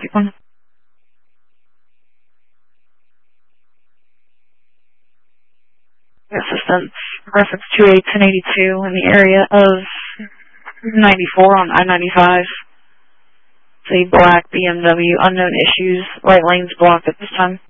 one. Assistant, reference 281082 in the area of 94 on I-95. It's a black BMW, unknown issues, right lane's blocked at this time.